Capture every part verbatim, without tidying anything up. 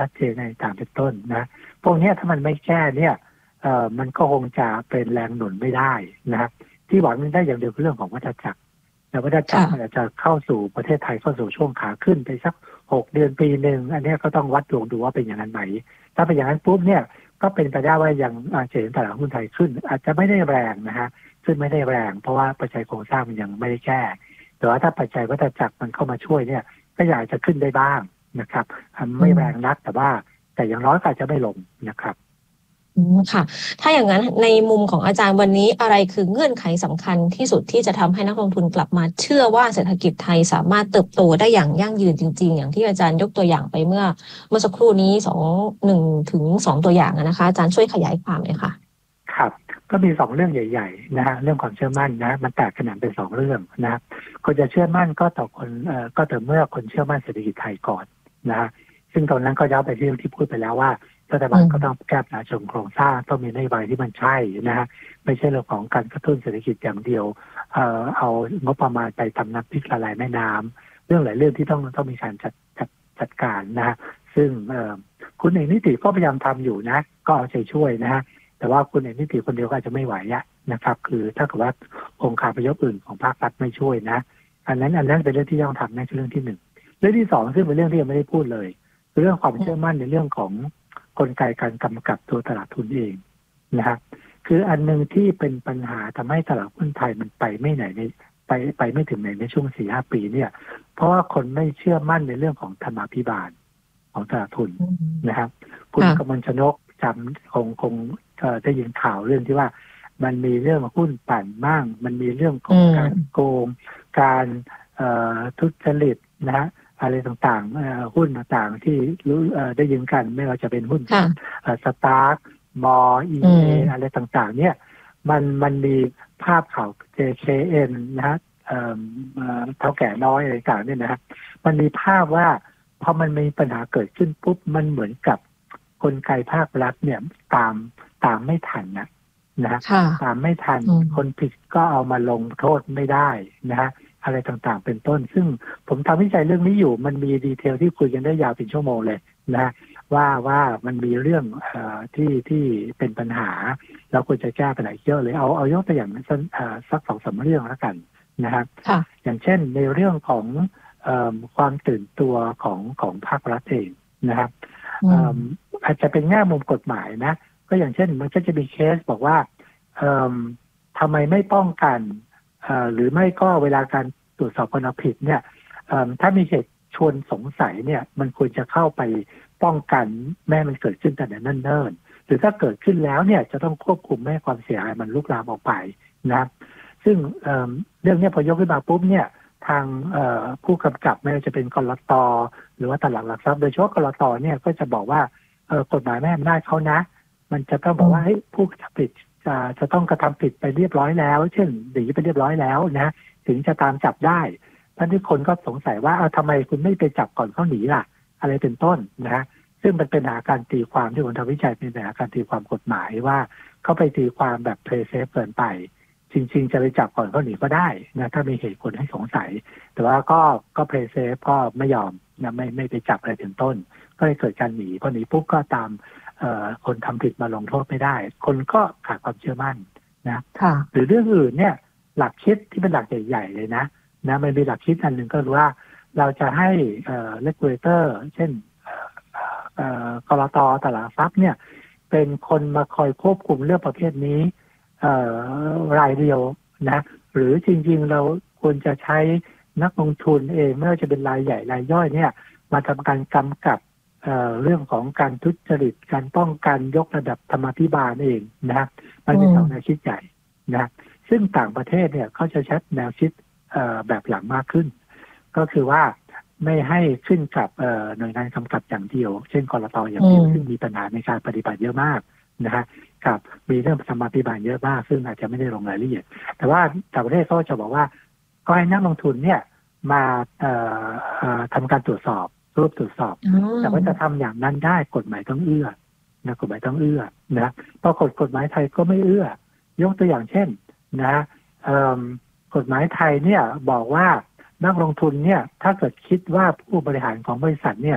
ชัดเจนในต่างเป็นต้นนะพวกนี้ถ้ามันไม่แก้เนี่ยเอ่อมันก็คงจะเป็นแรงหนุนไม่ได้นะครับที่หวังได้อย่างเดียวคือเรื่องของวัฏจักรแต่วัฏจักรมันอาจจะเข้าสู่ประเทศไทยเข้าสู่ช่วงขาขึ้นไปสักหกเดือนปีหนึ่งอันนี้ก็ต้องวัดดวงดูว่าเป็นอย่างนั้นไหมถ้าเป็นอย่างนั้นปุ๊บเนี่ยก็เป็นไปได้ว่ายังจะเห็นตลาดหุ้นไทยขึ้นอาจจะไม่ได้แรงนะฮะซึ่งไม่ได้แรงเพราะว่าปัจจัยโครงสร้างมันยังไม่ได้แก้แต่ว่าถ้าปัจจัยวัฏจักรมันเข้ามาช่วยเนี่ยก็อยากจะขึ้นได้บ้างนะครับไม่แรงนักแต่ว่าแต่อย่างน้อยก็อาจจะไม่ลงนะครับอืมค่ะถ้าอย่างนั้นในมุมของอาจารย์วันนี้อะไรคือเงื่อนไขสำคัญที่สุดที่จะทำให้นักลงทุนกลับมาเชื่อว่าเศรษฐกิจไทยสามารถเติบโตได้อย่างยั่งยืนจริงๆอย่างที่อาจารย์ยกตัวอย่างไปเมื่อเมื่อสักครู่นี้สองหนึ่งถึงสองตัวอย่างนะคะอาจารย์ช่วยขยายความหน่อยค่ะครับก็มีสองเรื่องใหญ่ๆนะฮะเรื่องความเชื่อมั่นนะมันแตกขนาดเป็นสองเรื่องนะคนจะเชื่อมั่นก็ต่อคนเอ่อก็ต่อเมื่อคนเชื่อมั่นเศรษฐกิจไทยก่อนนะฮะซึ่งตอนนั้นก็ย้อนไปที่ที่พูดไปแล้วว่ารัฐบาลก็ต้องแก้ปัญหาเชิงโครงสร้างต้องมีนโยบายที่มันใช่นะฮะไม่ใช่เรื่องของการกระตุ้นเศรษฐกิจอย่างเดียวเอ่อเอางบประมาณไปทำน้ำพริกละลายแม่น้ำเรื่องหลายเรื่องที่ต้องต้องมีการจัดจัดจัดการนะฮะซึ่งเอ่อคุณเอกนิติก็พยายามทำอยู่นะก็เอาใจช่วยนะฮะแต่ว่าคุณเอกนิติคนเดียวก็อาจจะไม่ไหวอะนะครับคือถ้าเกิดว่าองค์การประยบอื่นของภาครัฐไม่ช่วยนะอันนั้นอันนั้นเป็นเรื่องที่ต้องทำนั่นคือเรื่องที่หนึ่งเรื่องที่สองซึ่งเป็นเรื่องที่ยังไม่ได้พูดเลยคือเรื่องความเชื่อมั่นในเรื่องของกลไกการกำกับตัวตลาดทุนเองนะครับคืออันนึงที่เป็นปัญหาทำให้ตลาดหุ้นไทยมันไปไม่ไหนในไปไปไม่ถึงไหนในช่วง สี่ห้า ปีเนี่ยเพราะว่าคนไม่เชื่อมั่นในเรื่องของธรรมาภิบาลของตลาดทุนนะครับคุณกมลชนกจำคงคงได้ยินข่าวเรื่องที่ว่ามันมีเรื่องหุ้นปั่นมั่งมันมีเรื่องของการโกงการทุจริตนะฮะอะไรต่างๆหุ้นต่างๆที่รู้ได้ยินกันไม่ว่าจะเป็นหุ้นสตาร์กมออีเออะไรต่างๆเนี่ยมันมันมีภาพข่าว เจ เค เอ็น นะฮะเท่าแก่น้อยอะไรต่างๆเนี่ยนะฮะมันมีภาพว่าพอมันมีปัญหาเกิดขึ้นปุ๊บมันเหมือนกับกลไกภาครัฐเนี่ยตามตามไม่ทันนะนะฮะตามไม่ทันคนผิดก็เอามาลงโทษไม่ได้นะฮะอะไรต่างๆเป็นต้นซึ่งผมทำวิจัยเรื่องนี้อยู่มันมีดีเทลที่คุยกันได้ยาวเป็นชั่วโมงเลยนะว่าว่ามันมีเรื่องเอ่อที่ที่เป็นปัญหาเราควรจะแก้ปัญหาเยอะเลยเอาเอายกตัวอย่างสักสักสองสามเรื่องแล้วกันนะครับอย่างเช่นในเรื่องของเอ่อความตื่นตัวของของภาครัฐเองนะครับอาจจะเป็นแง่มุมกฎหมายนะก็อย่างเช่นมันก็จะมีเคสบอกว่าทำไมไม่ป้องกันหรือไม่ก็เวลาการตรวจสอบความผิดเนี่ยถ้ามีเหตุชวนสงสัยเนี่ยมันควรจะเข้าไปป้องกันแม่มันเกิดขึ้นแต่เนิ่นๆหรือถ้าเกิดขึ้นแล้วเนี่ยจะต้องควบคุมไม่ให้ความเสียหายมันลุกลามออกไปนะซึ่ง เ, เรื่องนี้พอยกขึ้นมาปุ๊บเนี่ยทางผู้กำกับไม่ว่าจะเป็นกลต.หรือว่าตลาดหลักทรัพย์โดยเฉพาะกลต.เนี่ยก็จะบอกว่ากฎหมายแม่อำนาจเขานะมันจะต้องบอกว่าให้ผู้กระทำผิดจะจะต้องกระทำผิดไปเรียบร้อยแล้วเช่นหนีไปเรียบร้อยแล้วนะถึงจะตามจับได้ท่านที่คนก็สงสัยว่าเอาทำไมคุณไม่ไปจับก่อนเขาหนีล่ะอะไรเป็นต้นนะซึ่งมันเป็นหาการตีความที่ผมทำวิจัยเป็นหาการตีความกฎหมายว่าเขาไปตีความแบบเพลย์เซฟเกินไปจริงๆจะไปจับก่อนเขาหนีก็ได้นะถ้ามีเหตุผลให้สงสัยแต่ว่าก็ก็เพลย์เซฟก็ไม่ยอมนะไม่ไม่ไปจับอะไรเป็นต้นก็เลยเกิดการหนีพอหนีปุ๊บก็ตามคนทำผิดมาลงโทษไม่ได้คนก็ขาดความเชื่อมั่นนะหรือเรื่องอื่นเนี่ยหลักคิดที่เป็นหลักใหญ่ๆเลยนะนะมันมีหลักคิดอันหนึ่งก็คือว่าเราจะให้เอ่อ regulator เช่นเอ่อกลต.ตลาดทรัพย์เนี่ยเป็นคนมาคอยควบคุมเรื่องประเภทนี้เอ่อรายเดียวนะหรือจริงๆเราควรจะใช้นักลงทุนเองไม่ว่าจะเป็นรายใหญ่รายย่อยเนี่ยมาทำการกำกับเอ่อเรื่องของการทุจริตการป้องกันยกระดับธรรมาภิบาลเองนะมันเป็นแนวคิดใหญ่นะซึ่งต่างประเทศเนี่ยเขาจะใช้แนวคิดเอ่อแบบหลังมากขึ้นก็คือว่าไม่ให้ขึ้นกับเอ่อหน่วยงานกำกับอย่างเดียวเช่นกลต.อย่างเดียวซึ่งมีปัญหาในการปฏิบัติเยอะมากนะฮะกับมีเรื่องธรรมาภิบาลเยอะมากซึ่งอาจจะไม่ได้ลงรายละเอียดแต่ว่าต่างประเทศเขาจะบอกว่าก็ให้นักลงทุนเนี่ยมาเอ่อเอ่อทำการตรวจสอบรูปตรวจสอบแต่ว่าจะทำอย่างนั้นได้กฎหมายต้องเอื้อนะกฎหมายต้องเอื้อนะเพราะกฎกฎหมายไทยก็ไม่เอื้อยกตัวอย่างเช่นนะกฎหมายไทยเนี่ยบอกว่านักลงทุนเนี่ยถ้าเกิดคิดว่าผู้บริหารของบริษัทเนี่ยก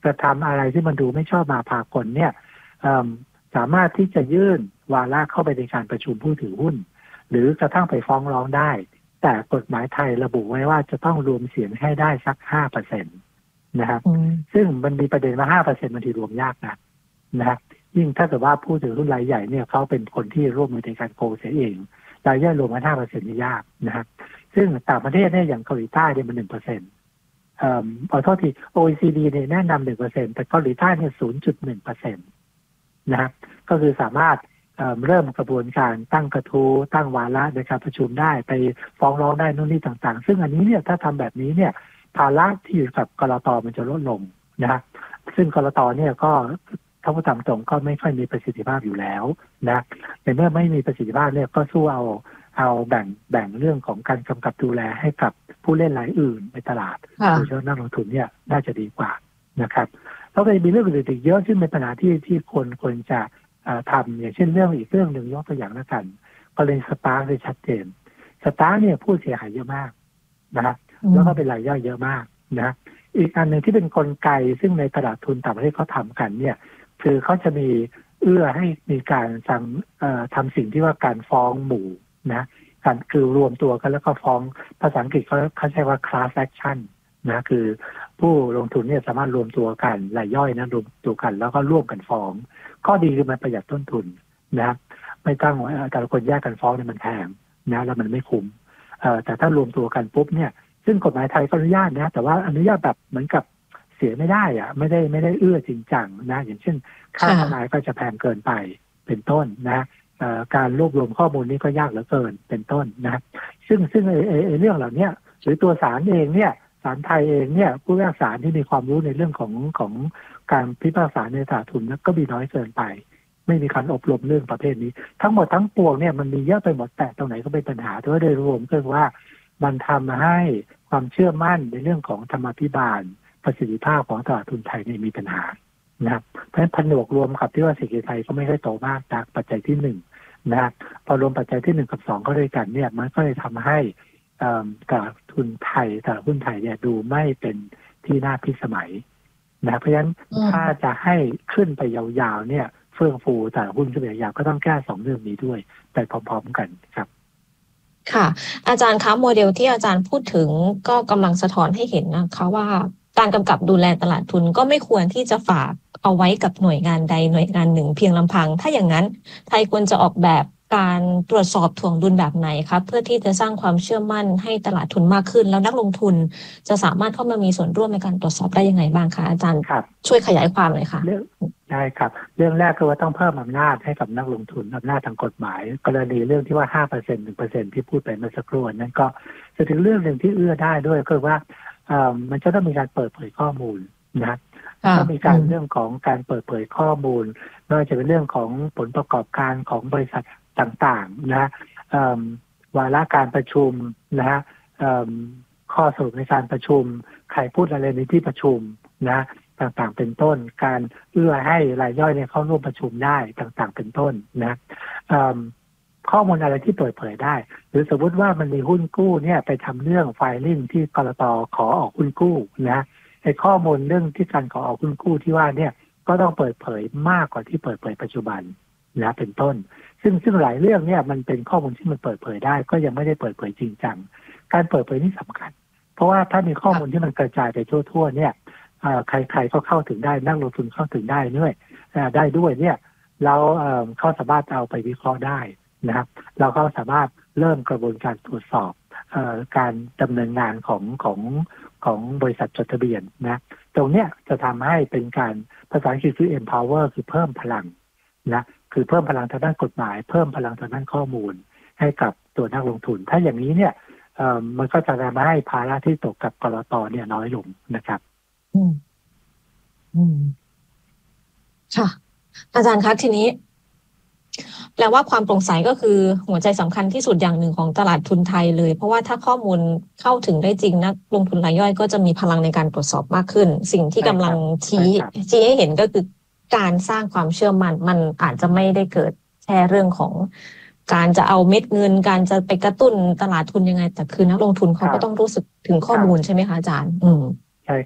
กระทำอะไรที่มันดูไม่ชอบมาพากลเนี่ยสามารถที่จะยื่นวาระเข้าไปในการประชุมผู้ถือหุ้นหรือกระทั่งไปฟ้องร้องได้แต่กฎหมายไทยระบุไว้ว่าจะต้องรวมเสียงให้ได้สักห้าเปอร์เซ็นต์นะครับซึ่งมันมีประเด็นว่าห้าเปอร์เซ็นต์มันที่รวมยากนะนะครับยิ่งถ้าเกิดว่าผู้ถือหุ้นรายใหญ่เนี่ยเขาเป็นคนที่ร่วมมือในการโกงเสียเองรายย่อยรวมกันห้าเปอร์เซ็นต์นี่ยากนะครับซึ่งต่างประเทศเนี่ยอย่างเกาหลีใต้เนี่ยมันหนึ่งเปอร์เซ็นต์เอ่อขอโทษที โอ อี ซี ดี เนี่ยแนะนำหนึ่งเปอร์เซ็นต์แต่เกาหลีใต้เนี่ยศูนย์จุดหนึ่งเปอร์เซ็นต์นะครับก็คือสามารถเอ่อเริ่มกระบวนการตั้งกระทู้ตั้งวาระในการประชุมได้ไปฟ้องร้องได้นู่นนี่ต่างๆซึ่งอันนี้เนี่ยถ้าทำแบบนี้เนี่ยภาระที่อยู่กับกลต.มันจะลดลงนะซึ่งกลต.เนี่ยก็ถ้าพูดตามตรงก็ไม่ค่อยมีประสิทธิภาพอยู่แล้วนะแต่เมื่อไม่มีประสิทธิภาพเนี่ยก็สู้เอาเอาแบ่งแบ่งเรื่องของการกำกับดูแลให้กับผู้เล่นรายอื่นในตลาดโดยเฉพาะนักลงทุนเนี่ยน่าจะดีกว่านะครับแล้วก็มีเรื่องอื่นอีกเยอะซึ่งเป็นปัญหาที่ที่คนควรจะทำอย่างเช่นเรื่องอีกเรื่องหนึ่งยกตัวอย่างแล้วกันกรณีสตาร์ได้ชัดเจนสตาร์เนี่ยผู้เสียหายเยอะมากนะแล้วก็เป็นรายย่อยเยอะมากนะอีกอันหนึ่งที่เป็นกลไกซึ่งในตลาดทุนต่างประเทศเขาทำกันเนี่ยคือเขาจะมีเอื้อให้มีการสั่งทำสิ่งที่ว่าการฟ้องหมู่นะการคือรวมตัวกันแล้วก็ฟ้องภาษาอังกฤษเขาเขาใช้ว่า class action นะคือผู้ลงทุนเนี่ยสามารถรวมตัวกันรายย่อยนะรวมตัวกันแล้วก็ร่วมกันฟ้องข้อดีคือมันประหยัดต้นทุนนะไม่ต้องแต่ละคนแยกกันฟ้องเนี่ยมันแพงนะแล้วมันไม่คุ้มแต่ถ้ารวมตัวกันปุ๊บเนี่ยซึ่งกฎหมายไทยก็อนุญาตนะแต่ว่าอนุญาตแบบเหมือนกับเสียไม่ได้อะไม่ได้ไม่ได้เอื้อจริงจังนะอย่างเช่นค่าทนายก็จะแพงเกินไปเป็นต้นนะการรวบรวมข้อมูลนี้ก็ยากเหลือเกินเป็นต้นนะซึ่งซึ่งไอ้ไอ้เรื่องเหล่านี้หรือตัวศาลเองเนี่ยศาลไทยเองเนี่ยผู้พิพากษาที่มีความรู้ในเรื่องของของการพิพากษาในตลาดทุนก็มีน้อยเกินไปไม่มีการอบรมเรื่องประเภทนี้ทั้งหมดทั้งปวงเนี่ยมันมีเยอะไปหมดแต่ตรงไหนก็เป็นปัญหาแต่ว่าโดยรวมก็คือว่ามันทำให้ความเชื่อมั่นในเรื่องของธรรมาภิบาลประสิทธิภาพของตลาดทุนไทยเนี่ยมีปัญหานะครับเพราะฉะนั้นผนวกรวมกับที่ว่าเศรษฐกิจไทยก็ไม่ค่อยโตมากจากปัจจัยที่หนึ่งนะพอรวมปัจจัยที่หนึ่งกับสองก็ด้วยกันเนี่ยมันก็เลยทำให้ตลาดทุนไทยตลาดหุ้นไทยเนี่ยดูไม่เป็นที่น่าพิสมัยนะเพราะฉะนั้นถ้าจะให้ขึ้นไปยาวๆเนี่ยเฟื่องฟูตลาดหุ้นขึ้นไปยาวๆก็ต้องแก้สองเรื่องนี้ด้วยไปพร้อมๆกันครับค่ะอาจารย์คะโมเดลที่อาจารย์พูดถึงก็กำลังสะท้อนให้เห็นนะคะว่าการกำกับดูแลตลาดทุนก็ไม่ควรที่จะฝากเอาไว้กับหน่วยงานใดหน่วยงานหนึ่งเพียงลำพังถ้าอย่างนั้นไทยควรจะออกแบบการตรวจสอบถ่วงดุลแบบไหนครับเพื่อที่จะสร้างความเชื่อมั่นให้ตลาดทุนมากขึ้นแล้วนักลงทุนจะสามารถเข้ามามีส่วนร่วมในการตรวจสอบได้ยังไงบ้างคะอาจารย์ช่วยขยายความหน่อยค่ะได้ครับเรื่องแรกคือว่าต้องเพิ่มอำนาจให้กับนักลงทุนอำนาจทางกฎหมายกรณีเรื่องที่ว่า ห้าเปอร์เซ็นต์ หนึ่งเปอร์เซ็นต์ ที่พูดไปเมื่อสักครู่นั้นก็จะถึงเรื่องหนึ่งที่เอื้อได้ด้วยคือว่ามันจะต้องมีการเปิดเผยข้อมูลนะต้องมีการเรื่องของการเปิดเผยข้อมูลไม่ว่าจะเป็นเรื่องของผลประกอบการของบริษัทต่างๆนะวาระการประชุมนะฮะข้อสรุปในการประชุมใครพูดอะไรในที่ประชุมนะต่างๆเป็นต้นการเอื้อให้รายย่อยเนี่ยเข้าร่วมประชุมได้ต่างๆเป็นต้นนะข้อมูลอะไรที่เปิดเผยได้หรือสมมติว่ามันมีหุ้นกู้เนี่ยไปทำเรื่องไฟลิ่งที่กลต.ขอออกหุ้นกู้นะไอ้ข้อมูลเรื่องที่การขอออกหุ้นกู้ที่ว่าเนี่ยก็ต้องเปิดเผยมากกว่าที่เปิดเผยปัจจุบันนะเป็นต้นซึ่งซึ่งหลายเรื่องเนี่ยมันเป็นข้อมูลที่มันเปิดเผยได้ก็ยังไม่ได้เปิดเผยจริงจังการเปิดเผยนี่สำคัญเพราะว่าถ้ามีข้อมูลที่มันกระจายไปทั่วๆเนี่ยใครๆก็เข้าถึงได้นักลงทุนเข้าถึงได้ด้วยได้ด้วยเนี่ยเราเขาสามารถเอาไปวิเคราะห์ได้นะครับเราก็สามารถเริ่มกระบวนการตรวจสอบการดำเนินงานของของของบริษัทจดทะเบียนนะตรงเนี้ยจะทำให้เป็นการภาษาอังกฤษคือ empower คือเพิ่มพลังนะคือเพิ่มพลังทางด้านกฎหมายเพิ่มพลังทางด้านข้อมูลให้กับตัวนักลงทุนถ้าอย่างนี้เนี่ยมันก็จะทำให้ภาระที่ตกกับกลต.เนี่ยน้อยลงนะครับอืมอืมค่ะอาจารย์คะทีนี้แปลว่าความโปร่งใสก็คือหัวใจสำคัญที่สุดอย่างหนึ่งของตลาดทุนไทยเลยเพราะว่าถ้าข้อมูลเข้าถึงได้จริงนักลงทุนรายย่อยก็จะมีพลังในการตรวจสอบมากขึ้นสิ่งที่กำลังชี้ชี้ให้เห็นก็คือการสร้างความเชื่อมั่นมันอาจจะไม่ได้เกิดแค่เรื่องของการจะเอาเม็ดเงินการจะไปกระตุ้นตลาดทุนยังไงแต่คือนักลงทุนเขาก็ต้องรู้สึกถึงข้อมูลใช่ไหมคะอาจารย์อืมใช่ครับ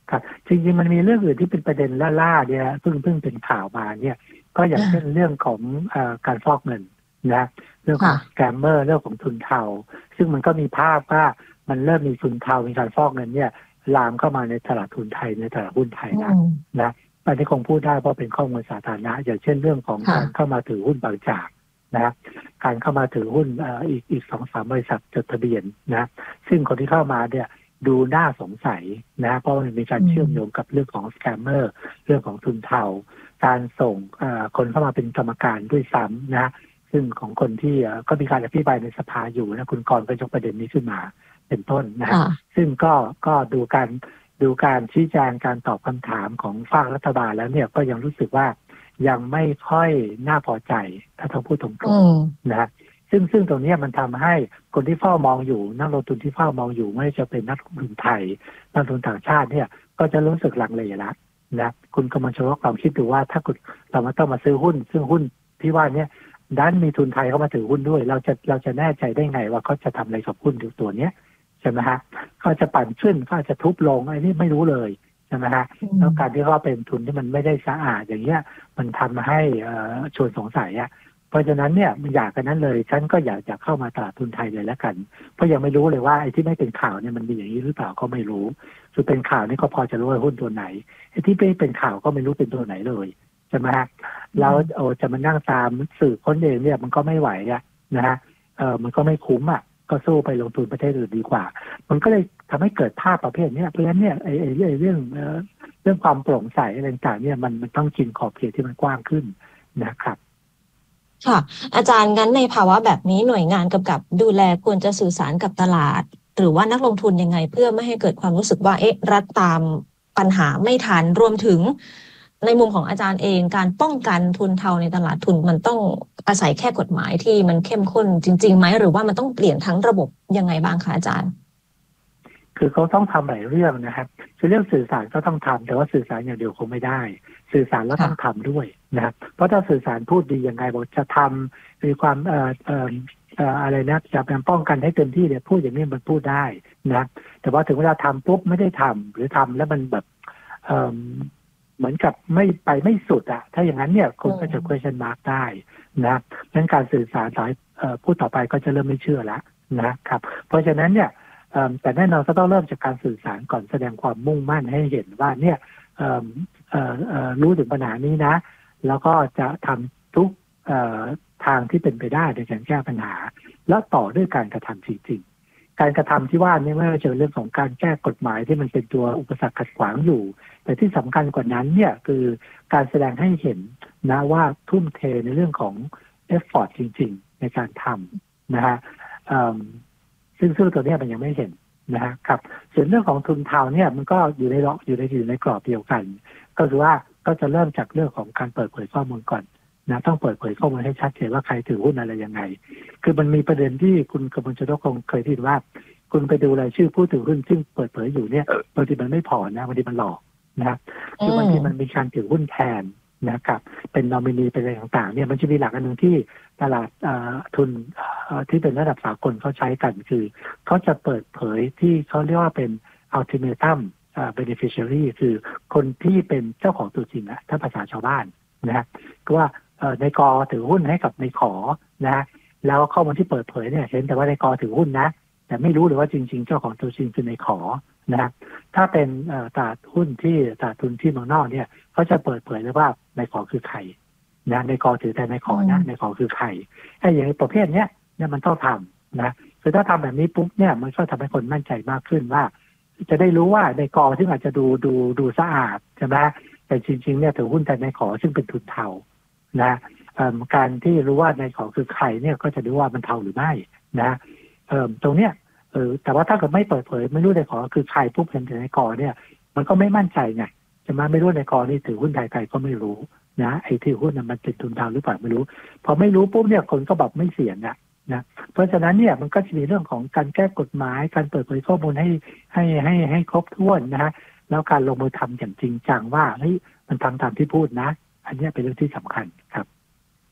ครับจริงๆมันมีเรื่องอื่นที่เป็นประเด็นล่าๆเนี่ยเพิ่งเพิ่งเป็นข่าวมาเนี่ยก็อย่างเช่นเรื่องของเอ่อการฟอกเงินนะเรื่องของสแกมเมอร์เรื่องของทุนเทาซึ่งมันก็มีภาพว่ามันเริ่มมีทุนเทามีการฟอกเงินเนี่ยลามเข้ามาในตลาดทุนไทยในตลาดหุ้นไทยนะนะอันนี้คงพูดได้เพราะเป็นข้อมูลสาธารณะอย่างเช่นเรื่องของการเข้ามาถือหุ้นบางจากนะการเข้ามาถือหุ้นเอ่ออีกอีกสองสามบริษัทจดทะเบียนนะซึ่งคนที่เข้ามาเนี่ยดูน่าสงสัยนะเพราะมันมีการเชื่อมโยงกับเรื่องของสแกมเมอร์เรื่องของทุนเทาการส่งคนเข้ามาเป็นกรรมการด้วยซ้ำนะซึ่งของคนที่ก็มีการอภิปรายในสภาอยู่นะคุณกรณ์ก็ยกประเด็นนี้ขึ้นมาเป็นต้นนะซึ่งก็ก็ดูการดูการชี้แจงการตอบคำถามของฝ่ายรัฐบาลแล้วเนี่ยก็ยังรู้สึกว่ายังไม่ค่อยน่าพอใจถ้าต้องพูดตรงๆนะซึ่งซึ่งตรงนี้มันทำให้คนที่เฝ้ามองอยู่นักลงทุนที่เฝ้ามองอยู่ไม่ว่าจะเป็นนักลงทุนไทยนักลงทุนต่างชาติเนี่ยก็จะรู้สึกลังเลแล้วนะคุณกำลังจะลองคิดดูว่าถ้าคุณเรามาต้องมาซื้อหุ้นซึ่งหุ้นที่ว่านี้ด้านมีทุนไทยเข้ามาถือหุ้นด้วยเราจะเราจะแน่ใจได้ไงว่าเขาจะทำอะไรกับหุ้นตัวนี้ใช่ไหมฮะเขาจะปั่นขึ้นเขาจะทุบลงไอ้นี่ไม่รู้เลยใช่ไหมฮะแล้วการที่เขาเป็นทุนที่มันไม่ได้สะอาดอย่างเงี้ยมันทำให้ชวนสงสัยอ่ะเพราะฉะนั้นเนี่ยมันอยากกันนั้นเลยฉันก็อยากจะเข้ามาตลาดทุนไทยเลยแล้วกันเพราะยังไม่รู้เลยว่าไอ้ที่ไม่เป็นข่าวเนี่ยมันมีอย่างนี้หรือเปล่าก็ไม่รู้ส่วนเป็นข่าวนี่ก็พอจะรู้ว่าหุ้นตัวไหนไอ้ที่ไม่เป็นข่าวก็ไม่รู้เป็นตัวไหนเลยใช่ไหมฮะแล้วโอ้จะมานั่งตามสื่อคนเองเนี่ยมันก็ไม่ไหวอ่ะนะฮะเออมันก็ไม่คุ้มอ่ะก็สู้ไปลงทุนประเทศอื่นดีกว่ามันก็เลยทำให้เกิดภาพประเภทนี้เพราะฉะนั้นเนี่ยไอ้ไอ้เรื่องเรื่องเรื่องความโปร่งใสอะไรต่างๆเนี่ยมันมันต้องกินขอบเขตที่มันกว้างขึ้นนะครับค่ะอาจารย์งั้นในภาวะแบบนี้หน่วยงานกำกับดูแลควรจะสื่อสารกับตลาดหรือว่านักลงทุนยังไงเพื่อไม่ให้เกิดความรู้สึกว่าเอ๊ะรัฐตามปัญหาไม่ทันรวมถึงในมุมของอาจารย์เองการป้องกันทุนเทาในตลาดทุนมันต้องอาศัยแค่กฎหมายที่มันเข้มข้นจริงๆไหมหรือว่ามันต้องเปลี่ยนทั้งระบบยังไงบ้างคะอาจารย์คือเขาต้องทำหลายเรื่องนะครับคือเรื่องสื่อสารก็ต้องทำแต่ว่าสื่อสารอย่างเดียวคงไม่ได้สื่อสารแล้วต้องทำด้วยนะครับเพราะถ้าสื่อสารพูดดียังไงบอกจะทำมีความเอ่อเอ่อเอ่ออะไรนะจะเป็นป้องกันให้เต็มที่เนี่ยพูดอย่างนี้มันพูดได้นะแต่ว่าถึงเวลาทำปุ๊บไม่ได้ทำหรือทำแล้วมันแบบเอ่อเหมือนกับไม่ไปไม่สุดอะถ้าอย่างนั้นเนี่ยคนก็จะ question mark ได้นะดังนั้นการสื่อสารต่อพูดต่อไปก็จะเริ่มไม่เชื่อแล้วนะครับเพราะฉะนั้นเนี่ยแต่แน่นอนก็ต้องเริ่มจากการสื่อสารก่อนแสดงความมุ่งมั่นให้เห็นว่าเนี่ยรู้ถึงปัญหานี้นะแล้วก็จะทำทุกทางที่เป็นไปได้ในการแก้ปัญหาแล้วต่อด้วยการกระทำจริงๆการกระทำที่ว่านี่ไม่ว่าจะเรื่องของการแก้กฎหมายที่มันเป็นตัวอุปสรรคขัดขวางอยู่แต่ที่สำคัญกว่านั้นเนี่ยคือการแสดงให้เห็นนะว่าทุ่มเทในเรื่องของเอฟฟอร์ตจริงๆในการทำนะฮะซึ่งซึ่งตัวนี้มันยังไม่เห็นนะครับส่วนเรื่องของทุนเทาเนี่ยมันก็อยู่ในอยู่ในอยู่ในกรอบเดียวกันก็คือว่าก็จะเริ่มจากเรื่องของการเปิดเผยข้อมูลก่อนนะต้องเปิดเผยข้อมูลให้ชัดเจนว่าใครถือหุ้นอะไรยังไงคือมันมีประเด็นที่คุณกมลชนกคงเคยได้ยินว่าคุณไปดูรายชื่อผู้ถือหุ้นซึ่งเปิดเผยอยู่เนี่ยบางทีมันไม่พอนะบางทีมันหลอกนะครับคือบางทีมันมีการถือหุ้นแทนนะครับเป็นนอมินีเป็นอะไรต่างๆเนี่ยมันจะมีหลักอันหนึ่งที่ตลาดทุนที่เป็นระดับสากลเขาใช้กันคือเขาจะเปิดเผยที่เขาเรียกว่าเป็น ultimatum beneficiary คือคนที่เป็นเจ้าของตัวจริงนะถ้าภาษาชาวบ้านนะฮะก็ว่าในกอถือหุ้นให้กับในขอนะฮะแล้วข้อมูลที่เปิดเผยเนี่ยเห็นแต่ว่าในกอถือหุ้นนะแต่ไม่รู้เลยว่าจริงๆเจ้าของตัวจริงคือในขอนะถ้าเป็นตลาดหุ้นที่ตลาดทุนที่เมืองนอกเนี่ยเขาจะเปิดเผยเลยว่าในขอคือใครนะในกอถือแต่ในขอนะในขอคือใครไอ้อย่างประเภทเนี้ยเนี่ยมันต้องทำนะคือถ้าทำแบบนี้ปุ๊บเนี่ยมันก็ทำให้คนมั่นใจมากขึ้นว่าจะได้รู้ว่าในกอที่อาจจะดูดูดูสะอาดใช่ไหมแต่จริงๆเนี่ยถือหุ้นแต่ในขอซึ่งเป็นทุนเทานะการที่รู้ว่าในขอคือใครเนี่ยก็จะรู้ว่ามันเทาหรือไม่นะตรงเนี้ยเออแต่ว่าถ้าเกิดไม่เปิดเผยไม่รู้ในขอคือใครปุ๊บเห็นแต่ในกอเนี่ยมันก็ไม่มั่นใจไงจะมาไม่รู้ในกอนี่ถือหุ้นไทยใครก็ไม่รู้นะไอ้ที่หุ้นมันเป็นทุนเทาหรือเปล่าไม่รู้พอไม่รู้ปุ๊บเนี่ยคนก็แบบไม่เสี่ยงอะนะเพราะฉะนั้นเนี่ยมันก็จะมีเรื่องของการแก้กฎหมายการเปิดเผยข้อมูลให้ให้ให้ให้ครบถ้วนนะฮะแล้วการลงมือทำอย่างจริงจังว่าเฮ้ยมันทำตามที่พูดนะอันนี้เป็นเรื่องที่สำคัญครับ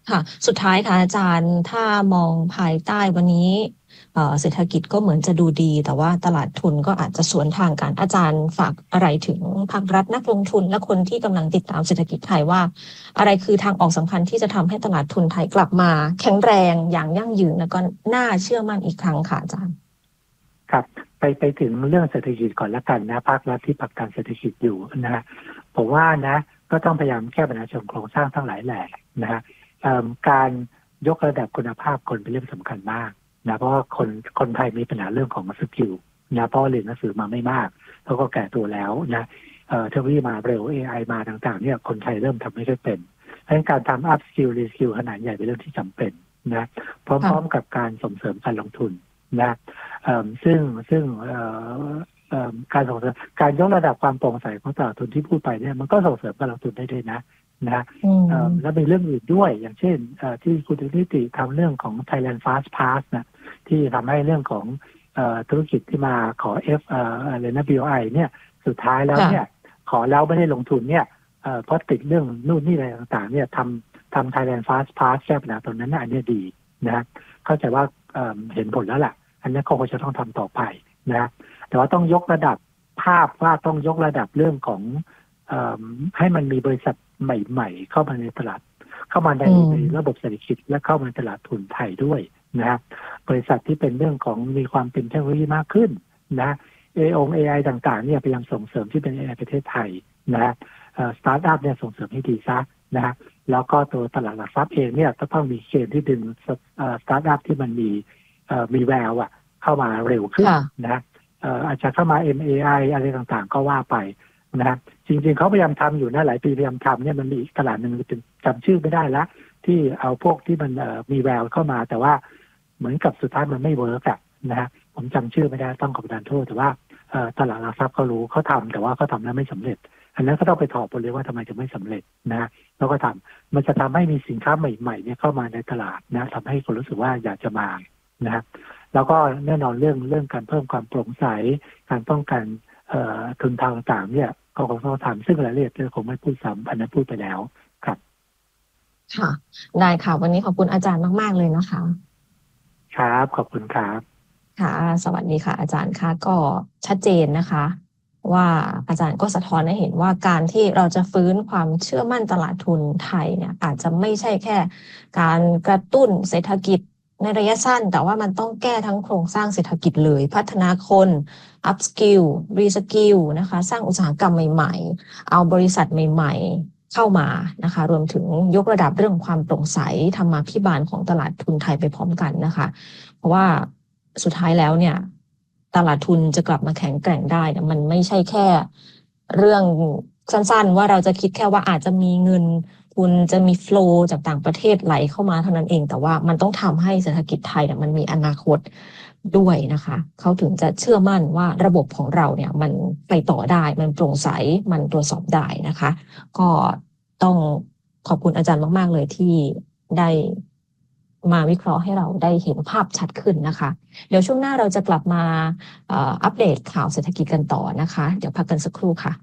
ค่ะสุดท้ายค่ะอาจารย์ถ้ามองภายใต้วันนี้เศรษฐกิจก็เหมือนจะดูดีแต่ว่าตลาดทุนก็อาจจะสวนทางกันอาจารย์ฝากอะไรถึงภาครัฐนักลงทุนและคนที่กำลังติดตามเศรษฐกิจไทยว่าอะไรคือทางออกสำคัญที่จะทำให้ตลาดทุนไทยกลับมาแข็งแรงอย่างยั่งยืนแล้วก็น่าเชื่อมั่นอีกครั้งค่ะอาจารย์ครับไปไปถึงเรื่องเศรษฐกิจก่อนละกันนะภาครัฐที่ผลักดันเศรษฐกิจอยู่นะฮะผมว่านะก็ต้องพยายามแก้ปัญหาเชิงโครงสร้างทั้งหลายแหล่นะฮะการยกระดับคุณภาพคนเป็นเรื่องสำคัญมากนะเพราะว่าคนคนไทยมีปัญหาเรื่องของสกิลนะเพราะเรียนหนังสือมาไม่มากเขาก็แก่ตัวแล้วนะเอ่อเทคโนโลยีมาเร็ว เอ ไอ มาต่างๆเนี่ยคนไทยเริ่มทำไม่ค่อยเป็นเพราะฉะนั้นการทำ up skill re skill ขนาดใหญ่เป็นเรื่องที่จำเป็นนะพร้อมๆกับการส่งเสริมการลงทุนนะซึ่งซึ่งการส่งเสริมการยกระดับความโปร่งใสของตลาดทุนที่พูดไปเนี่ยมันก็ส่งเสริมการลงทุนได้ด้วยนะนะแล้วมีเรื่องอื่นด้วยอย่างเช่นที่คุณนิติทำเรื่องของ Thailand Fast Pass นะที่ทำให้เรื่องของธุรกิจที่มาขอ F อะไรนะ บี โอ ไอ เนี่ยสุดท้ายแล้วเนี่ยขอแล้วไม่ได้ลงทุนเนี่ยเพราะติดเรื่องนู่นนี่อะไรต่างๆเนี่ยทำทำ Thailand Fast Pass แก้ปัญหาตรงนั้นอันนี้ดีนะเข้าใจว่าเห็นผลแล้วล่ะอันนี้ก็คงจะต้องทำต่อไปนะแต่ว่าต้องยกระดับภาพว่าต้องยกระดับเรื่องของให้มันมีบริษัทใหม่ๆเข้ามาในตลาดเข้ามาในระบบเศรษฐกิจและเข้ามาในตลาดทุนไทยด้วยนะครับบริษัทที่เป็นเรื่องของมีความเป็นเทคโนโลยีมากขึ้นนะเอ อง เอ ไอ ต่างๆเนี่ยพยายามส่งเสริมที่เป็น เอ ไอ ประเทศไทยนะสตาร์ทอัพเนี่ยส่งเสริมให้ดีซะนะฮะแล้วก็ตัวตลาดหลักทรัพย์เองเนี่ยก็ต้องมีเกณฑ์ที่ดึงสตาร์ทอัพที่มันมีมีแววอ่ะเข้ามาเร็วขึ้นนะอาจจะเข้ามา เอ็ม เอ ไอ อะไรต่างๆก็ว่าไปนะจริงๆเขาพยายามทำอยู่นะหลายปีพยายามทำเนี่ยมันมีอีกตลาดหนึ่งเป็นจำชื่อไม่ได้ละที่เอาพวกที่มันมีแววเข้ามาแต่ว่าเหมือนกับสุดท้ายมันไม่เวิร์กอะนะฮะผมจำชื่อไม่ได้ต้องขอประทานโทษแต่ว่าตลาดหลักทรัพย์เขารู้เขาทำแต่ว่าเขาทำแล้วไม่สำเร็จอันนั้นก็ต้องไปถอดบทเรียนว่าทำไมจะไม่สำเร็จนะแล้วก็ทำมันจะทำให้มีสินค้าใหม่ๆเนี่ยเข้ามาในตลาดนะทำให้คนรู้สึกว่าอยากจะมานะฮะแล้วก็แน่นอนเรื่องเรื่องการเพิ่มความโปร่งใสการป้องกันทุนทางต่างๆเนี่ยก็คงต้องทำซึ่งรายละเอียดคงไม่พูดซ้ำอันนั้นพูดไปแล้วครับค่ะได้ค่ะวันนี้ขอบคุณอาจารย์มากๆเลยนะคะครับขอบคุณครับค่ะสวัสดีค่ะอาจารย์ค่ะก็ชัดเจนนะคะว่าอาจารย์ก็สะท้อนให้เห็นว่าการที่เราจะฟื้นความเชื่อมั่นตลาดทุนไทยเนี่ยอาจจะไม่ใช่แค่การกระตุ้นเศรษฐกิจในระยะสั้นแต่ว่ามันต้องแก้ทั้งโครงสร้างเศรษฐกิจเลยพัฒนาคน up skill re skill นะคะสร้างอุตสาหกรรมใหม่ๆเอาบริษัทใหม่ๆเข้ามานะคะรวมถึงยกระดับเรื่องความโปร่งใสธรรมาภิบาลของตลาดทุนไทยไปพร้อมกันนะคะเพราะว่าสุดท้ายแล้วเนี่ยตลาดทุนจะกลับมาแข็งแกร่งได้เนี่ยมันไม่ใช่แค่เรื่องสั้นๆว่าเราจะคิดแค่ว่าอาจจะมีเงินทุนจะมีโฟลว์จากต่างประเทศไหลเข้ามาเท่านั้นเองแต่ว่ามันต้องทำให้เศรษฐกิจไทยเนี่ยมันมีอนาคตด้วยนะคะเขาถึงจะเชื่อมั่นว่าระบบของเราเนี่ยมันไปต่อได้มันโปร่งใสมันตรวจสอบได้นะคะก็ต้องขอบคุณอาจารย์มากๆเลยที่ได้มาวิเคราะห์ให้เราได้เห็นภาพชัดขึ้นนะคะเดี๋ยวช่วงหน้าเราจะกลับมาอัปเดตข่าวเศรษฐกิจกันต่อนะคะเดี๋ยวพักกันสักครู่ค่ะ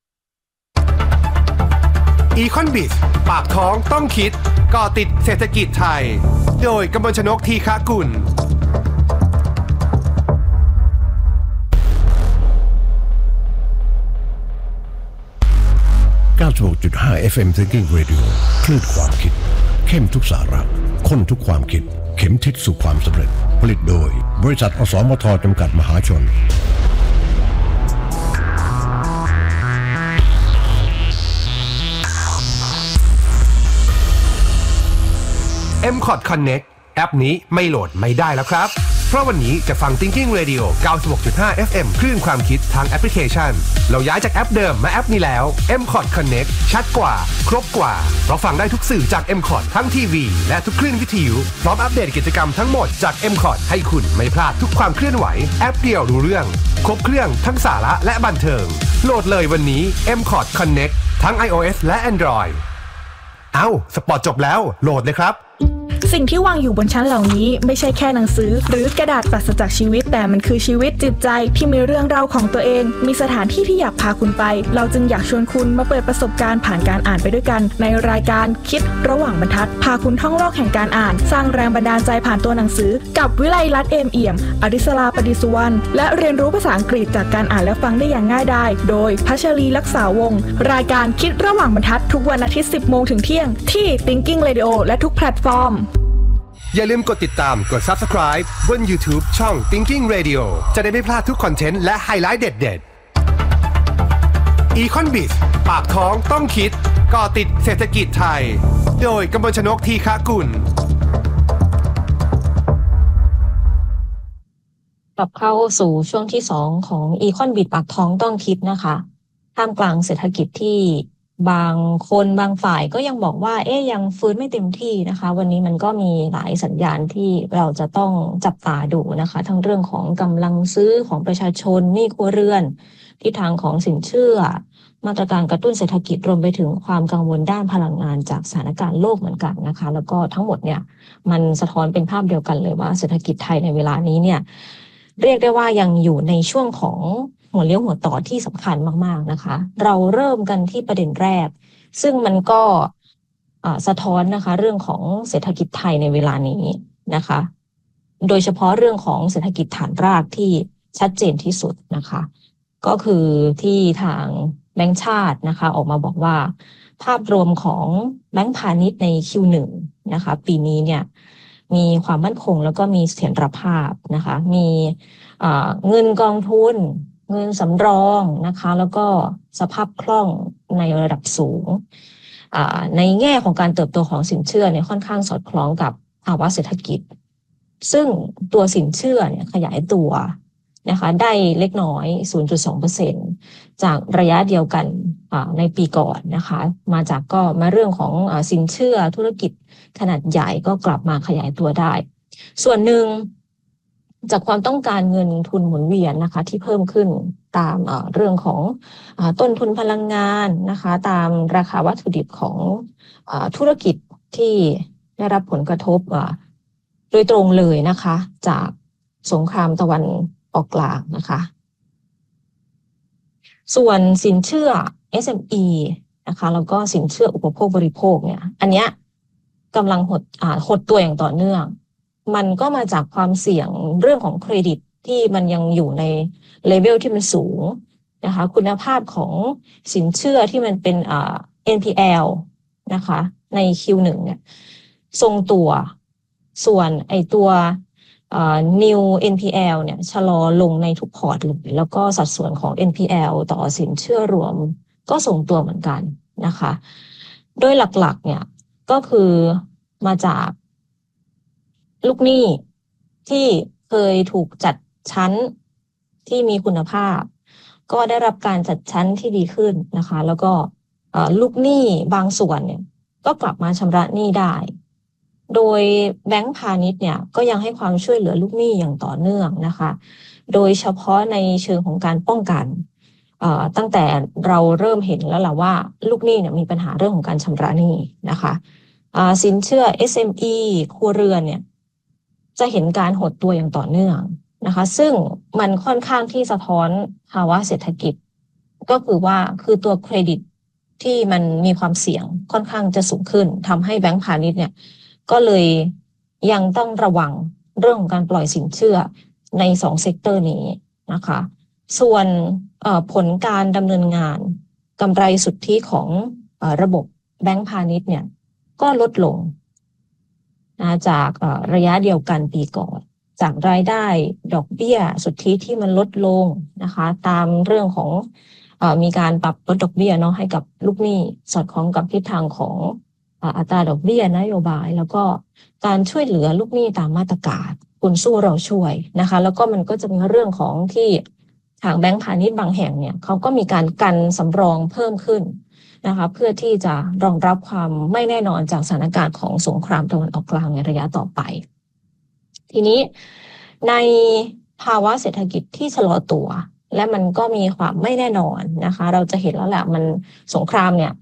Econ-Biz ปากท้องต้องคิดก่อติดเศรษฐกิจไทยโดยกมลชนกทีฆกุลเก้าสิบหกจุดห้า เอฟ เอ็ม Thinking Radio คลื่นความคิดเข้มทุกสาระข้นทุกความคิดเข็มทิศสู่ความสำเร็จผลิตโดยบริษัทอสมทจำกัดมหาชนเอ็ม คอร์ด Connect แอปนี้ไม่โหลดไม่ได้แล้วครับเพราะวันนี้จะฟัง Thinking Radio เก้าสิบหกจุดห้า เอฟ เอ็ม คลื่นความคิดทางแอปพลิเคชันเราย้ายจากแอปเดิมมาแอปนี้แล้ว เอ็ม คอร์ด Connect ชัดกว่าครบกว่าเพราะฟังได้ทุกสื่อจาก เอ็ม คอร์ด ทั้งทีวีและทุกคลื่นวิทยุพร้อมอัปเดตกิจกรรมทั้งหมดจาก เอ็ม คอร์ด ให้คุณไม่พลาดทุกความเคลื่อนไหวแอปเดียวรู้เรื่องครบเครื่องทั้งสาระและบันเทิงโหลดเลยวันนี้ เอ็ม คอร์ด Connect ทั้ง iOS และ Android เอ้าสปอร์ตจบแล้วโหลดเลยครับสิ่งที่วางอยู่บนชั้นเหล่านี้ไม่ใช่แค่หนังสือหรือกระดาษปราศจากชีวิตแต่มันคือชีวิตจิตใจที่มีเรื่องราวของตัวเองมีสถานที่ที่อยากพาคุณไปเราจึงอยากชวนคุณมาเปิดประสบการณ์ผ่านการอ่านไปด้วยกันในรายการคิดระหว่างบรรทัดพาคุณท่องโลกแห่งการอ่านสร้างแรงบันดาลใจผ่านตัวหนังสือกับวิไลลัตน์เอมเอี่ยมอริสราปดิสุวรรณและเรียนรู้ภาษาอังกฤษจากการอ่านและฟังได้อย่างง่ายดายโดยพัชรีลักษาวงศ์รายการคิดระหว่างบรรทัดทุกวันอาทิตย์ สิบโมงถึงเที่ยงที่ Thinking Radio และทุกแพลตฟอร์มอย่าลืมกดติดตามกด Subscribe บน YouTube ช่อง Thinking Radio จะได้ไม่พลาดทุกคอนเทนต์และไฮไลท์เด็ดๆ Econ-Biz ปากท้องต้องคิดก่อติดเศรษฐกิจไทยโดยกมลชนกทีฆกุลกลับเข้าสู่ช่วงที่สองของ Econ-Biz ปากท้องต้องคิดนะคะท่ามกลางเศรษฐกิจที่บางคนบางฝ่ายก็ยังบอกว่าเอ๊ยยังฟื้นไม่เต็มที่นะคะวันนี้มันก็มีหลายสัญญาณที่เราจะต้องจับตาดูนะคะทั้งเรื่องของกำลังซื้อของประชาชนหนี้ครัวเรือนทิศทางของสินเชื่อมาตรการกระตุ้นเศรษฐกิจรวมไปถึงความกังวลด้านพลังงานจากสถานการณ์โลกเหมือนกันนะคะแล้วก็ทั้งหมดเนี่ยมันสะท้อนเป็นภาพเดียวกันเลยว่าเศรษฐกิจไทยในเวลานี้เนี่ยเรียกได้ว่ายังอยู่ในช่วงของหัวเลี้ยวหัวต่อที่สำคัญมากๆนะคะเราเริ่มกันที่ประเด็นแรกซึ่งมันก็สะท้อนนะคะเรื่องของเศรษฐกิจไทยในเวลานี้นะคะโดยเฉพาะเรื่องของเศรษฐกิจฐานรากที่ชัดเจนที่สุดนะคะก็คือที่ทางแบงก์ชาตินะคะออกมาบอกว่าภาพรวมของแบงก์พาณิชย์ใน คิว หนึ่ง นะคะปีนี้เนี่ยมีความมั่นคงแล้วก็มีเสถียรภาพนะคะมีเงินกองทุนเงินสำรองนะคะแล้วก็สภาพคล่องในระดับสูงในแง่ของการเติบโตของสินเชื่อเนี่ยค่อนข้างสอดคล้องกับภาวะเศรษฐกิจซึ่งตัวสินเชื่อเนี่ยขยายตัวนะคะได้เล็กน้อย ศูนย์จุดสองเปอร์เซ็นต์ จากระยะเดียวกันในปีก่อนนะคะมาจากก็มาเรื่องของสินเชื่อธุรกิจขนาดใหญ่ก็กลับมาขยายตัวได้ส่วนหนึ่งจากความต้องการเงินทุนหมุนเวียนนะคะที่เพิ่มขึ้นตามเรื่องของต้นทุนพลังงานนะคะตามราคาวัตถุดิบของธุรกิจที่ได้รับผลกระทบโดยตรงเลยนะคะจากสงครามตะวันออกกลางนะคะส่วนสินเชื่อ เอส เอ็ม อี นะคะแล้วก็สินเชื่ออุปโภคบริโภคเนี่ยอันเนี้ยกำลังหดหดตัวอย่างต่อเนื่องมันก็มาจากความเสี่ยงเรื่องของเครดิตที่มันยังอยู่ในเลเวลที่มันสูงนะคะคุณภาพของสินเชื่อที่มันเป็นอ่า เอ็น พี แอล นะคะใน คิว หนึ่ง เนี่ยทรงตัวส่วนไอตัวอ่า New เอ็น พี แอล เนี่ยชะลอลงในทุกพอร์ตเลยแล้วก็สัดส่วนของ เอ็น พี แอล ต่อสินเชื่อรวมก็ทรงตัวเหมือนกันนะคะโดยหลักๆเนี่ยก็คือมาจากลูกหนี้ที่เคยถูกจัดชั้นที่มีคุณภาพก็ได้รับการจัดชั้นที่ดีขึ้นนะคะแล้วก็ลูกหนี้บางส่วนเนี่ยก็กลับมาชำระหนี้ได้โดยแบงก์พาณิชย์เนี่ยก็ยังให้ความช่วยเหลือลูกหนี้อย่างต่อเนื่องนะคะโดยเฉพาะในเชิงของการป้องกันตั้งแต่เราเริ่มเห็นแล้วล่ะว่าลูกหนี้เนี่ยมีปัญหาเรื่องของการชำระหนี้นะคะสินเชื่อ เอส เอ็ม อี ครัวเรือนเนี่ยจะเห็นการหดตัวอย่างต่อเนื่องนะคะซึ่งมันค่อนข้างที่สะท้อนภาวะเศรษฐกิจก็คือว่าคือตัวเครดิตที่มันมีความเสี่ยงค่อนข้างจะสูงขึ้นทำให้แบงก์พาณิชย์เนี่ยก็เลยยังต้องระวังเรื่องของการปล่อยสินเชื่อในสองเซกเตอร์นี้นะคะส่วนผลการดำเนินงานกำไรสุทธิของระบบแบงก์พาณิชย์เนี่ยก็ลดลงนะจากระยะเดียวกันปีก่อนจากรายได้ดอกเบี้ยสุทธิที่มันลดลงนะคะตามเรื่องของเอ่อมีการปรับลดดอกเบี้ยเนาะให้กับลูกหนี้สอดคล้องกับทิศทางของอัตราดอกเบี้ยนโยบายแล้วก็การช่วยเหลือลูกหนี้ตามมาตรการคุณสู้เราช่วยนะคะแล้วก็มันก็จะมีเรื่องของที่ทางแบงก์พาณิชย์บางแห่งเนี่ยเขาก็มีการกันสำรองเพิ่มขึ้นนะคะเพื่อที่จะรองรับความไม่แน่นอนจากสถานการณ์ของสงครามตะวันออกกลางในระยะต่อไปทีนี้ในภาวะเศรษฐกิจที่ชะลอตัวและมันก็มีความไม่แน่นอนนะคะเราจะเห็นแล้วแหละมันสงครามเนี่ย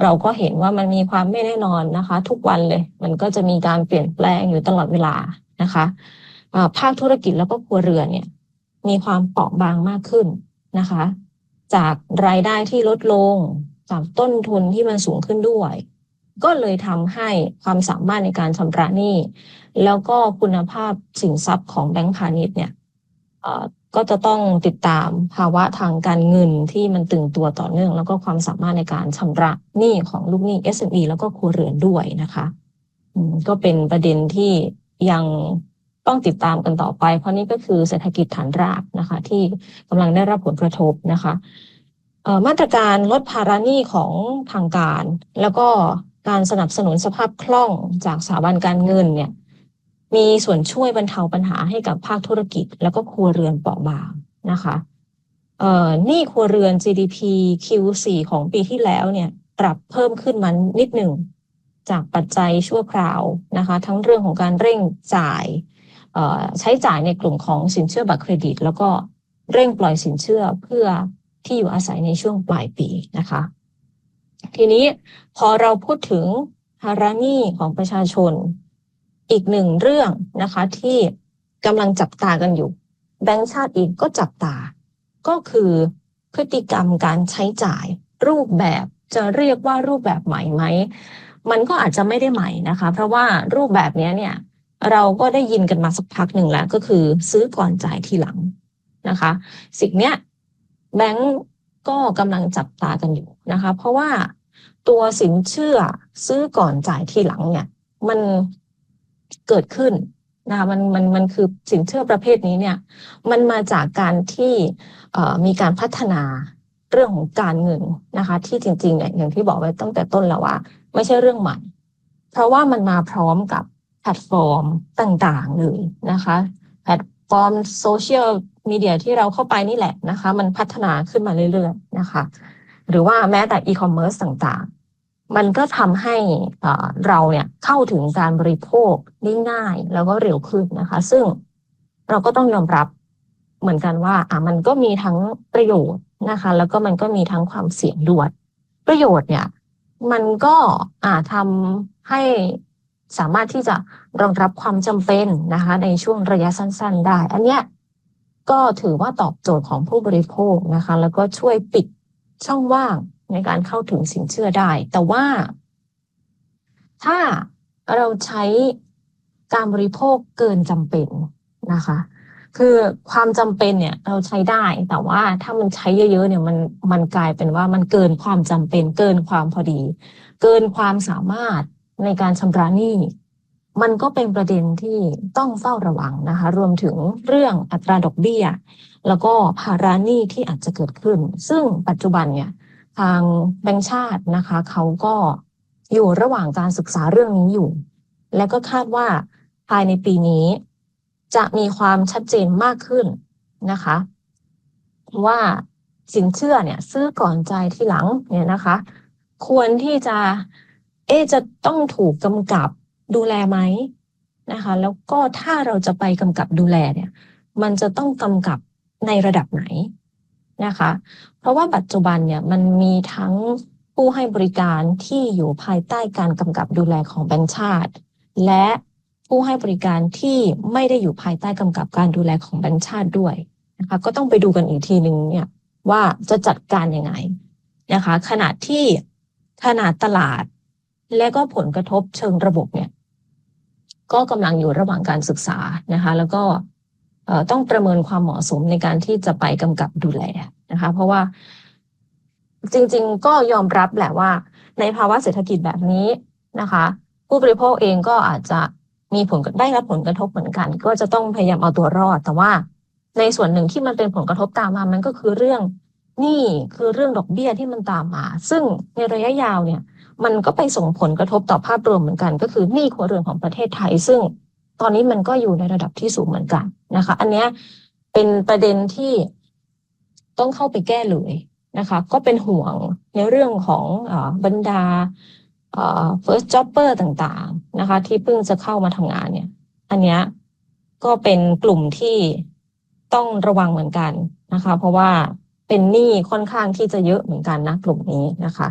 เราก็เห็นว่ามันมีความไม่แน่นอนนะคะทุกวันเลยมันก็จะมีการเปลี่ยนแปลงอยู่ตลอดเวลานะคะภาคธุรกิจแล้วก็ครัวเรือนเนี่ยมีความเปราะบางมากขึ้นนะคะจากรายได้ที่ลดลงจากต้นทุนที่มันสูงขึ้นด้วยก็เลยทำให้ความสามารถในการชำระหนี้แล้วก็คุณภาพสินทรัพย์ของแบงก์พาณิชย์เนี่ยก็จะต้องติดตามภาวะทางการเงินที่มันตึงตัวต่อเนื่องแล้วก็ความสามารถในการชำระหนี้ของลูกหนี้ เอส เอ็ม อี แล้วก็ครัวเรือนด้วยนะคะก็เป็นประเด็นที่ยังต้องติดตามกันต่อไปเพราะนี่ก็คือเศรษฐกิจฐานรากนะคะที่กำลังได้รับผลกระทบนะคะมาตรการลดภาระหนี้ของทางการแล้วก็การสนับสนุนสภาพคล่องจากสถาบันการเงินเนี่ยมีส่วนช่วยบรรเทาปัญหาให้กับภาคธุรกิจแล้วก็ครัวเรือนเปราะบางนะคะเอ่อหนี้ครัวเรือน จี ดี พี คิว โฟร์ ของปีที่แล้วเนี่ยปรับเพิ่มขึ้นมานิดหนึ่งจากปัจจัยชั่วคราวนะคะทั้งเรื่องของการเร่งจ่ายเอ่อใช้จ่ายในกลุ่มของสินเชื่อบัตรเครดิตแล้วก็เร่งปล่อยสินเชื่อเพื่อที่อยู่อาศัยในช่วงปลายปีนะคะทีนี้พอเราพูดถึงภาระหนี้ของประชาชนอีกหนึ่งเรื่องนะคะที่กำลังจับตากันอยู่แบงก์ชาติเองก็จับตาก็คือพฤติกรรมการใช้จ่ายรูปแบบจะเรียกว่ารูปแบบใหม่ไหมมันก็อาจจะไม่ได้ใหม่นะคะเพราะว่ารูปแบบนี้เนี่ยเราก็ได้ยินกันมาสักพักหนึ่งแล้วก็คือซื้อก่อนจ่ายทีหลังนะคะสิ่งเนี้ยแบงก์ก็กำลังจับตากันอยู่นะคะเพราะว่าตัวสินเชื่อซื้อก่อนจ่ายทีหลังเนี่ยมันเกิดขึ้นนะคะมันมันมันคือสินเชื่อประเภทนี้เนี่ยมันมาจากการที่มีการพัฒนาเรื่องของการเงินนะคะที่จริงๆเนี่ยอย่างที่บอกไว้ตั้งแต่ต้นแล้วว่าไม่ใช่เรื่องใหม่เพราะว่ามันมาพร้อมกับแพลตฟอร์มต่างๆเลยนะคะแพลตฟอร์มโซเชียลมีเดียที่เราเข้าไปนี่แหละนะคะมันพัฒนาขึ้นมาเรื่อยๆนะคะหรือว่าแม้แต่อีคอมเมิร์ซต่างๆมันก็ทำให้เราเนี่ยเข้าถึงการบริโภคได้ง่ายแล้วก็เร็วขึ้นนะคะซึ่งเราก็ต้องยอมรับเหมือนกันว่าอ่ะมันก็มีทั้งประโยชน์นะคะแล้วก็มันก็มีทั้งความเสี่ยงด้วยประโยชน์เนี่ยมันก็อาจทำให้สามารถที่จะรองรับความจำเป็นนะคะในช่วงระยะสั้นๆได้อันเนี้ยก็ถือว่าตอบโจทย์ของผู้บริโภคนะคะแล้วก็ช่วยปิดช่องว่างในการเข้าถึงสินเชื่อได้แต่ว่าถ้าเราใช้การบริโภคเกินจำเป็นนะคะคือความจำเป็นเนี่ยเราใช้ได้แต่ว่าถ้ามันใช้เยอะๆเนี่ยมันมันกลายเป็นว่ามันเกินความจำเป็นเกินความพอดีเกินความสามารถในการชำระหนี้มันก็เป็นประเด็นที่ต้องเฝ้าระวังนะคะรวมถึงเรื่องอัตราดอกเบี้ยแล้วก็ภาระหนี้ที่อาจจะเกิดขึ้นซึ่งปัจจุบันเนี่ยทางแบงก์ชาตินะคะเขาก็อยู่ระหว่างการศึกษาเรื่องนี้อยู่และก็คาดว่าภายในปีนี้จะมีความชัดเจนมากขึ้นนะคะว่าสินเชื่อเนี่ยซื้อก่อนจ่ายทีหลังเนี่ยนะคะควรที่จะเอ๊ะจะต้องถูกกำกับดูแลไหมนะคะแล้วก็ถ้าเราจะไปกำกับดูแลเนี่ยมันจะต้องกำกับในระดับไหนนะคะเพราะว่าปัจจุบันเนี่ยมันมีทั้งผู้ให้บริการที่อยู่ภายใต้การกำกับดูแลของแบงก์ชาติและผู้ให้บริการที่ไม่ได้อยู่ภายใต้กำกับการดูแลของแบงก์ชาติด้วยนะคะก็ต้องไปดูกันอีกทีนึงเนี่ยว่าจะจัดการยังไงนะคะขณะที่ขนาดตลาดและก็ผลกระทบเชิงระบบเนี่ยก็กำลังอยู่ระหว่างการศึกษานะคะแล้วก็ต้องประเมินความเหมาะสมในการที่จะไปกำกับดูแลนะคะเพราะว่าจริงๆก็ยอมรับแหละว่าในภาวะเศรษฐกิจแบบนี้นะคะผู้บริโภคเองก็อาจจะมีผลได้รับผลกระทบเหมือนกันก็จะต้องพยายามเอาตัวรอดแต่ว่าในส่วนหนึ่งที่มันเป็นผลกระทบตามมามันก็คือเรื่องหนี้คือเรื่องดอกเบี้ยที่มันตามมาซึ่งในระยะยาวเนี่ยมันก็ไปส่งผลกระทบต่อภาพรวมเหมือนกันก็คือหนี้ครัวเรือนของประเทศไทยซึ่งตอนนี้มันก็อยู่ในระดับที่สูงเหมือนกันนะคะอันนี้เป็นประเด็นที่ต้องเข้าไปแก้เลยนะคะก็เป็นห่วงในเรื่องของอ่าบรรดาอ่า first jobber ต่างๆนะคะที่เพิ่งจะเข้ามาทำงานเนี่ยอันนี้ก็เป็นกลุ่มที่ต้องระวังเหมือนกันนะคะเพราะว่าเป็นหนี้ค่อนข้างที่จะเยอะเหมือนกันนะกลุ่มนี้นะคะ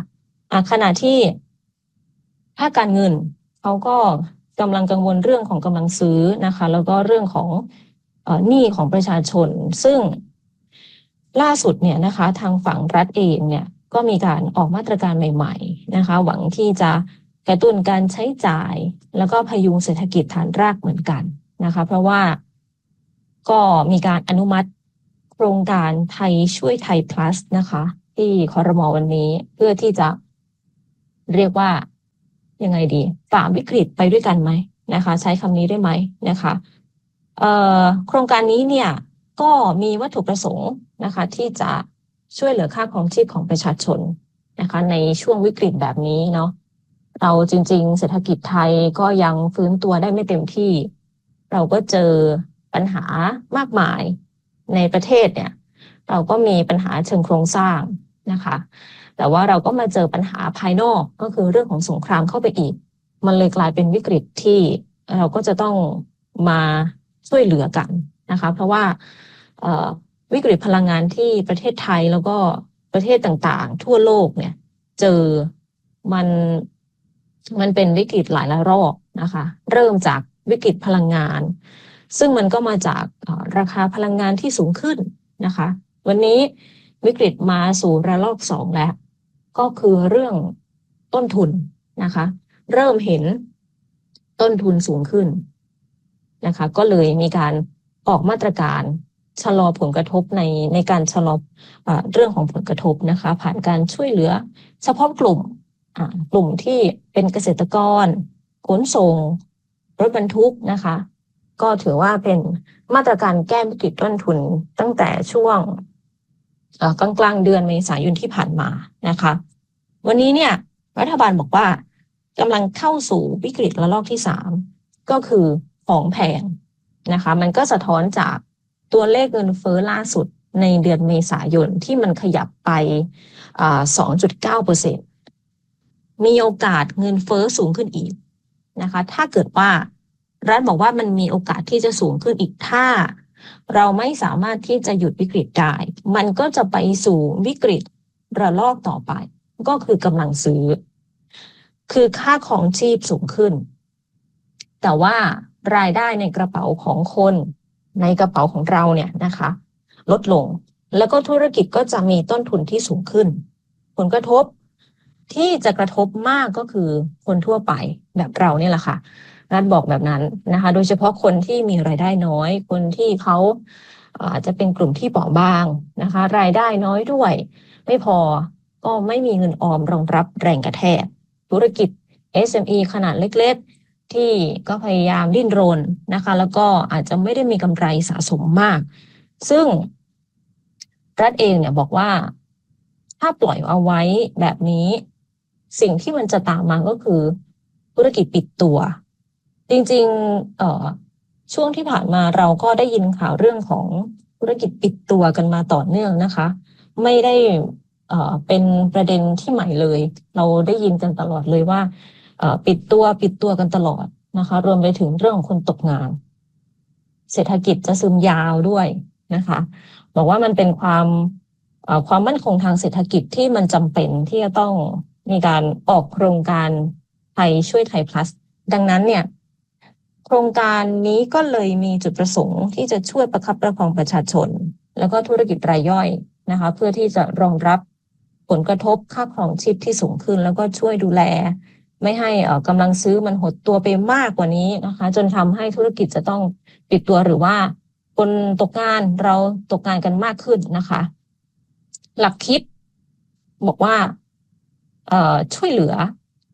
อ่ะขณะที่ภาคการเงินเขาก็กำลังกังวลเรื่องของกำลังซื้อนะคะแล้วก็เรื่องของเอ่อหนี้ของประชาชนซึ่งล่าสุดเนี่ยนะคะทางฝั่งรัฐเองเนี่ยก็มีการออกมาตรการใหม่ๆนะคะหวังที่จะกระตุ้นการใช้จ่ายแล้วก็พยุงเศรษฐกิจฐานรากเหมือนกันนะคะเพราะว่าก็มีการอนุมัติโครงการไทยช่วยไทย plus นะคะที่ครม.วันนี้เพื่อที่จะเรียกว่ายังไงดีฝ่าวิกฤตไปด้วยกันไหมนะคะใช้คำนี้ได้ไหมนะคะเอ่อโครงการนี้เนี่ยก็มีวัตถุประสงค์นะคะที่จะช่วยเหลือค่าครองชีพของประชาชนนะคะในช่วงวิกฤตแบบนี้เนาะเราจริงๆเศรษฐกิจไทยก็ยังฟื้นตัวได้ไม่เต็มที่เราก็เจอปัญหามากมายในประเทศเนี่ยเราก็มีปัญหาเชิงโครงสร้างนะคะแต่ว่าเราก็มาเจอปัญหาภายนอกก็คือเรื่องของสงครามเข้าไปอีกมันเลยกลายเป็นวิกฤตที่เราก็จะต้องมาช่วยเหลือกันนะคะเพราะว่าวิกฤตพลังงานที่ประเทศไทยแล้วก็ประเทศต่างๆทั่วโลกเนี่ยเจอมันมันเป็นวิกฤตหลายระลอกนะคะเริ่มจากวิกฤตพลังงานซึ่งมันก็มาจากราคาพลังงานที่สูงขึ้นนะคะวันนี้วิกฤตมาสู่ระลอกสองแล้วก็คือเรื่องต้นทุนนะคะเริ่มเห็นต้นทุนสูงขึ้นนะคะก็เลยมีการออกมาตรการชะลอผลกระทบในในการชะลอเรื่องของผลกระทบนะคะผ่านการช่วยเหลือเฉพาะกลุ่มกลุ่มที่เป็นเกษตรกรขนส่งรถบรรทุกนะคะก็ถือว่าเป็นมาตรการแก้วิกฤตต้นทุนตั้งแต่ช่วงกลางกลางเดือนเมษายนที่ผ่านมานะคะวันนี้เนี่ยรัฐบาลบอกว่ากำลังเข้าสู่วิกฤตระลอกที่สามก็คือของแพงนะคะมันก็สะท้อนจากตัวเลขเงินเฟ้อล่าสุดในเดือนเมษายนที่มันขยับไป สองจุดเก้าเปอร์เซ็นต์ มีโอกาสเงินเฟ้อสูงขึ้นอีกนะคะถ้าเกิดว่ารัฐบอกว่ามันมีโอกาสที่จะสูงขึ้นอีกถ้าเราไม่สามารถที่จะหยุดวิกฤตได้มันก็จะไปสู่วิกฤตระลอกต่อไปก็คือกำลังซื้อคือค่าของชีพสูงขึ้นแต่ว่ารายได้ในกระเป๋าของคนในกระเป๋าของเราเนี่ยนะคะลดลงแล้วก็ธุรกิจก็จะมีต้นทุนที่สูงขึ้นผลกระทบที่จะกระทบมากก็คือคนทั่วไปแบบเราเนี่ยแหละค่ะรัฐบอกแบบนั้นนะคะโดยเฉพาะคนที่มีรายได้น้อยคนที่เขาอาจจะเป็นกลุ่มที่เปราะบางนะคะรายได้น้อยด้วยไม่พอก็ไม่มีเงินออมรองรับแรงกระแทกธุรกิจ เอส เอ็ม อี ขนาดเล็กๆที่ก็พยายามดิ้นรนนะคะแล้วก็อาจจะไม่ได้มีกำไรสะสมมากซึ่งรัฐเองเนี่ยบอกว่าถ้าปล่อยเอาไว้แบบนี้สิ่งที่มันจะตามมาก็คือธุรกิจปิดตัวจริงๆเอ่อช่วงที่ผ่านมาเราก็ได้ยินข่าวเรื่องของธุรกิจปิดตัวกันมาต่อเนื่องนะคะไม่ได้เอ่อเป็นประเด็นที่ใหม่เลยเราได้ยินกันตลอดเลยว่าเอ่อปิดตัวปิดตัวกันตลอดนะคะรวมไปถึงเรื่องของคนตกงานเศรษฐกิจจะซึมยาวด้วยนะคะบอกว่ามันเป็นความเอ่อความมั่นคงทางเศรษฐกิจที่มันจำเป็นที่จะต้องมีการออกโครงการไทยช่วยไทย plus ดังนั้นเนี่ยโครงการนี้ก็เลยมีจุดประสงค์ที่จะช่วยประคับประคองประชาชนแล้วก็ธุรกิจรายย่อยนะคะเพื่อที่จะรองรับผลกระทบค่าครองชีพที่สูงขึ้นแล้วก็ช่วยดูแลไม่ให้เอ่อกำลังซื้อมันหดตัวไปมากกว่านี้นะคะจนทำให้ธุรกิจจะต้องปิดตัวหรือว่าคนตกงานเราตกงานกันมากขึ้นนะคะหลักคิดบอกว่าเอ่อช่วยเหลือ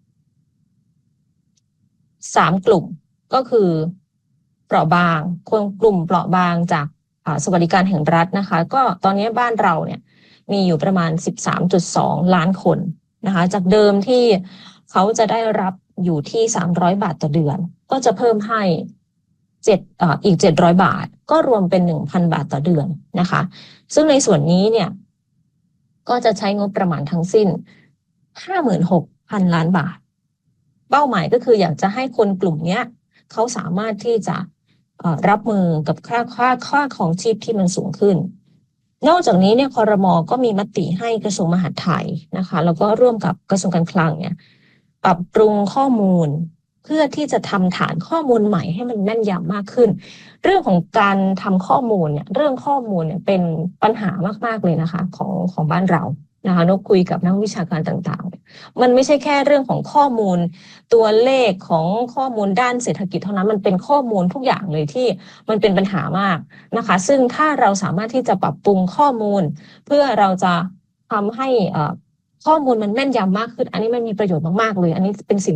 สามกลุ่มก็คือเปราะบางคนกลุ่มเปราะบางจากสวัสดิการแห่งรัฐนะคะก็ตอนนี้บ้านเราเนี่ยมีอยู่ประมาณ สิบสามจุดสอง ล้านคนนะคะจากเดิมที่เขาจะได้รับอยู่ที่สามร้อยบาทต่อเดือนก็จะเพิ่มให้เจ็ดอ่าอีกเจ็ดร้อยบาทก็รวมเป็น หนึ่งพัน บาทต่อเดือนนะคะซึ่งในส่วนนี้เนี่ยก็จะใช้งบประมาณทั้งสิ้น ห้าหมื่นหกพัน ล้านบาทเป้าหมายก็คืออยากจะให้คนกลุ่มนี้เขาสามารถที่จะรับมือกับค่าค่าค่าของชีพที่มันสูงขึ้นนอกจากนี้เนี่ยครม.ก็มีมติให้กระทรวงมหาดไทยนะคะแล้วก็ร่วมกับกระทรวงการคลังเนี่ยปรับปรุงข้อมูลเพื่อที่จะทำฐานข้อมูลใหม่ให้มันแม่นยำมากขึ้นเรื่องของการทำข้อมูลเนี่ยเรื่องข้อมูลเนี่ยเป็นปัญหามากๆเลยนะคะของของบ้านเรานะคะนกคุยกับนักวิชาการต่างๆมันไม่ใช่แค่เรื่องของข้อมูลตัวเลขของข้อมูลด้านเศรษฐกิจเท่านั้นมันเป็นข้อมูลทุกอย่างเลยที่มันเป็นปัญหามากนะคะซึ่งถ้าเราสามารถที่จะปรับปรุงข้อมูลเพื่อเราจะทำให้ข้อมูลมันแม่นยำมากขึ้นอันนี้มันมีประโยชน์มากๆเลยอันนี้เป็นสิ่ง